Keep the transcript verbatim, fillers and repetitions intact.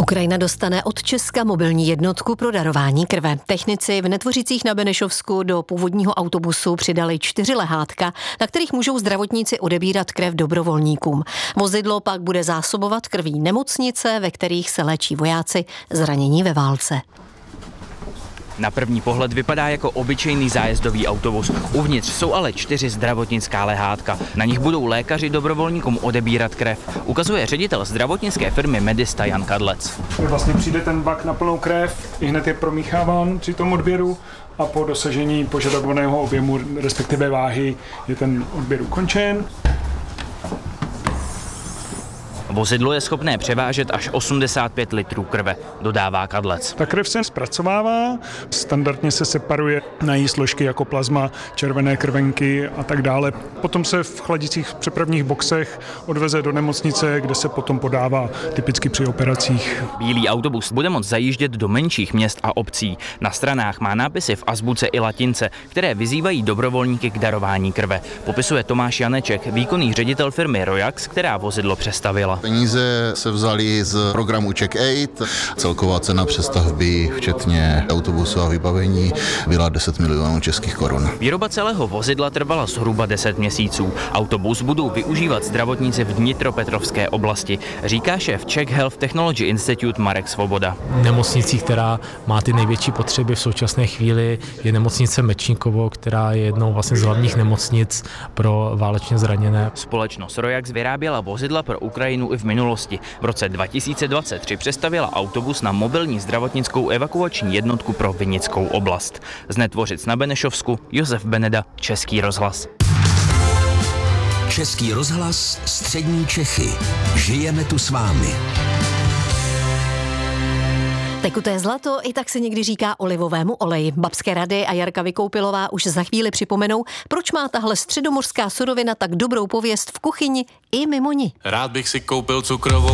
Ukrajina dostane od Česka mobilní jednotku pro darování krve. Technici v Netvořicích na Benešovsku do původního autobusu přidali čtyři lehátka, na kterých můžou zdravotníci odebírat krev dobrovolníkům. Vozidlo pak bude zásobovat krví nemocnice, ve kterých se léčí vojáci zranění ve válce. Na první pohled vypadá jako obyčejný zájezdový autobus. Uvnitř jsou ale čtyři zdravotnická lehátka. Na nich budou lékaři dobrovolníkům odebírat krev. Ukazuje ředitel zdravotnické firmy Medista Jan Kadlec. Vlastně přijde ten bak na plnou krev, i hned je promícháván při tom odběru a po dosažení požadovaného objemu, respektive váhy, je ten odběr ukončen. Vozidlo je schopné převážet až osmdesát pět litrů krve, dodává Kadlec. Ta krev se zpracovává, standardně se separuje na její složky jako plazma, červené krvenky a tak dále. Potom se v chladicích přepravních boxech odveze do nemocnice, kde se potom podává typicky při operacích. Bílý autobus bude moct zajíždět do menších měst a obcí. Na stranách má nápisy v azbuce i latince, které vyzývají dobrovolníky k darování krve. Popisuje Tomáš Janeček, výkonný ředitel firmy Rojax, která vozidlo přestavila. Peníze se vzaly z programu Check Aid. Celková cena přestavby, včetně autobusu a vybavení, byla deset milionů českých korun. Výroba celého vozidla trvala zhruba deset měsíců. Autobus budou využívat zdravotníci v Dnitropetrovské oblasti, říká šéf Czech Health Technology Institute Marek Svoboda. Nemocnicí, která má ty největší potřeby v současné chvíli, je nemocnice Mečníkovo, která je jednou vlastně z hlavních nemocnic pro válečně zraněné. Společnost Rojax vyráběla vozidla pro Ukrajinu i v minulosti. V roce dva tisíce dvacet tři přestavěla autobus na mobilní zdravotnickou evakuační jednotku pro Vinickou oblast. Z Netvořic na Benešovsku Josef Beneda, Český rozhlas. Český rozhlas, střední Čechy. Žijeme tu s vámi. Tekuté zlato, i tak se někdy říká olivovému oleji. Babské rady a Jarka Vykoupilová už za chvíli připomenou, proč má tahle středomořská surovina tak dobrou pověst v kuchyni i mimo ní. Rád bych si koupil cukrovou